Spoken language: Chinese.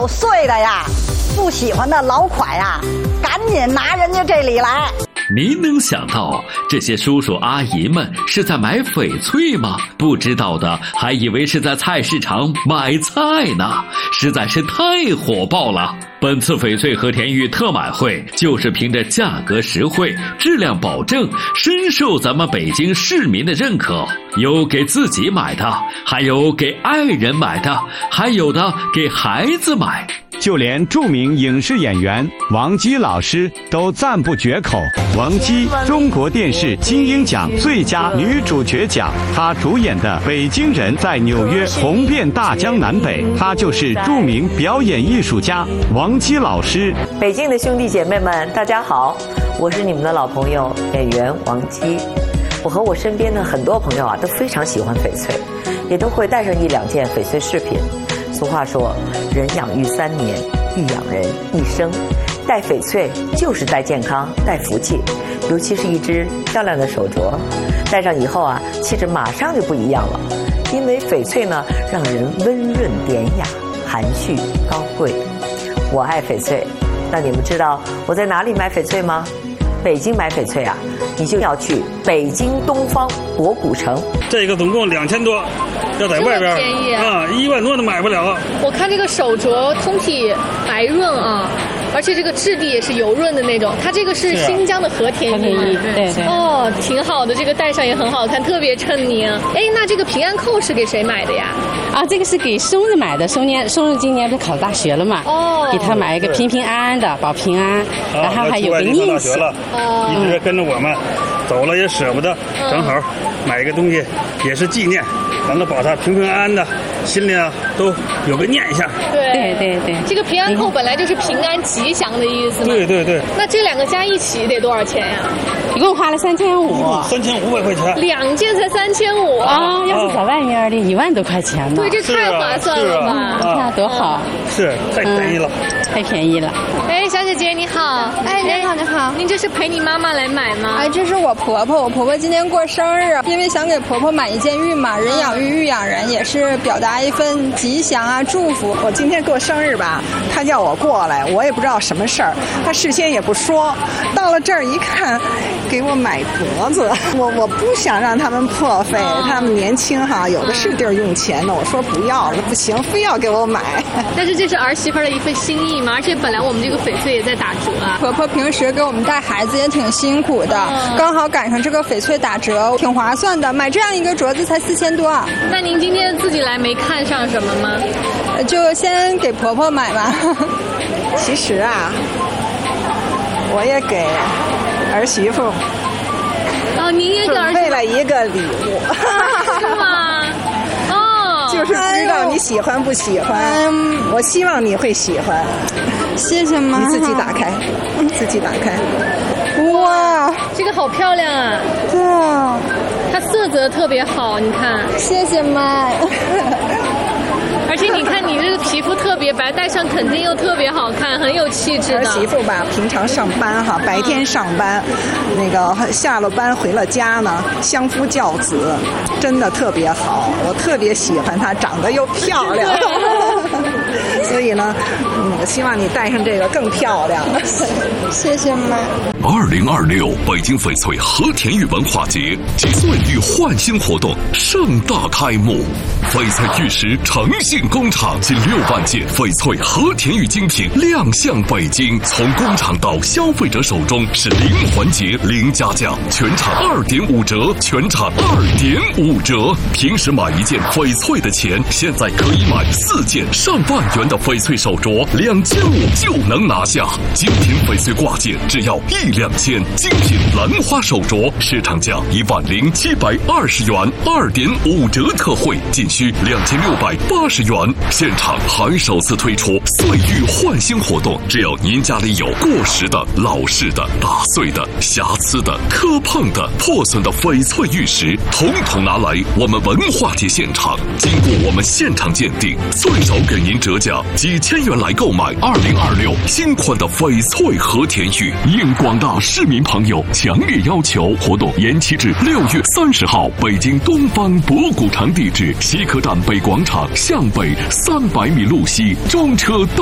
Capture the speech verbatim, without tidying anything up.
有岁的呀，不喜欢的老款呀，赶紧拿人家这里来。 您能想到这些叔叔阿姨们是在买翡翠吗？不知道的还以为是在菜市场买菜呢，实在是太火爆了。本次翡翠和田玉特买会就是凭着价格实惠、质量保证，深受咱们北京市民的认可。有给自己买的，还有给爱人买的，还有的给孩子买。 就连著名影视演员王姬老师都赞不绝口。王姬，中国电视金鹰奖最佳女主角奖，她主演的《北京人》在纽约红遍大江南北。她就是著名表演艺术家王姬老师。 北京的兄弟姐妹们，大家好，我是你们的老朋友演员王姬。我和我身边的很多朋友啊，都非常喜欢翡翠，也都会带上一两件翡翠饰品。俗话说，人养育三年，育养人一生。戴翡翠就是带健康、带福气，尤其是一只漂亮的手镯，戴上以后啊，气质马上就不一样了。因为翡翠呢，让人温润典雅、含蓄高贵。我爱翡翠，那你们知道我在哪里买翡翠吗？北京买翡翠啊，你就要去北京东方博古城。 这个总共两千多，要在外边便宜啊，一万多都买不了。 我看这个手镯通体白润啊，而且这个质地也是油润的那种。它这个是新疆的和田玉， 对对。 哦，挺好的，这个戴上也很好看，特别衬您。哎，那这个平安扣是给谁买的呀？ 啊，这个是给松子买的。松年松子今年不是考大学了嘛？哦，给他买一个平平安安的，保平安，啊、然后还有个念想。 哦，一直跟着我们走了也舍不得，嗯、正好买一个东西也是纪念，完了保他平平安安的，心里啊都有个念想。 对对对， 这个平安扣本来就是平安吉祥的意思嘛。 对对对。 那这两个加一起得多少钱呀？ 一共花了三千五。 三千五百块钱。 两件才三千五啊！要是在外面的，一万多块钱呢。 对，这太划算了吧！ 你看多好。 是，太便宜了。 太便宜了。 哎，小姐姐你好。 哎，你好你好。 您这是陪你妈妈来买吗？ 哎，这是我婆婆，我婆婆今年过生日，因为想给婆婆买一件玉嘛，人养育育养人，也是表达一份吉祥啊祝福。 我今天过生日吧，她叫我过来，我也不知道什么事儿，她事先也不说，到了这儿一看，给我买镯子，我我不想让他们破费，他们年轻哈，有的是地儿用钱的，我说不要了，不行，非要给我买。 但是这是儿媳妇的一份心意嘛，而且本来我们这个翡翠也在打折啊。 婆婆平时给我们带孩子也挺辛苦的，嗯、刚好赶上这个翡翠打折，挺划算的。买这样一个镯子才四千多。 那您今天自己来没看上什么吗？ 就先给婆婆买吧。 其实啊，我也给儿媳妇。 哦，您也给儿媳妇准备了一个礼物。 是吗？哦， 就是不知道你喜欢不喜欢。哎、我希望你会喜欢。 谢谢妈。 你自己打开，自己打开。 哇， 这个好漂亮啊！ 对啊， 它色泽特别好，你看。 谢谢妈。 而且你看你这个皮肤特别白，戴上肯定又特别好看，很有气质的。 儿媳妇吧，平常上班哈，白天上班，嗯、那个下了班回了家呢，相夫教子，真的特别好，我特别喜欢她，长得又漂亮。所以呢，嗯，我希望你戴上这个更漂亮。 谢谢妈。 二零二六北京翡翠和田玉文化节及岁玉焕新活动盛大开幕，翡翠玉石诚信工厂近六万件翡翠和田玉精品亮相北京，从工厂到消费者手中是零环节零加价，全场二点五折，全场二点五折。平时买一件翡翠的钱，现在可以买四件上万元的翡翠手镯，两千五就能拿下。精品翡翠挂件只要一两千，精品兰花手镯市场价一万零七百二十元，二点五折特惠，仅需两千六百八十元。现场还首次推出岁玉焕新活动，只要您家里有过时的、老式的、打碎的、瑕疵的、磕碰的、破损的翡翠玉石，统统拿来我们文化节现场，经过我们现场鉴定，最少给您折价几千元来购买二零二六新款的翡翠和田玉。应广大市民朋友强烈要求，活动延期至六月三十号，北京东方博古城，地址西客站北广场向北三百米路西，中车大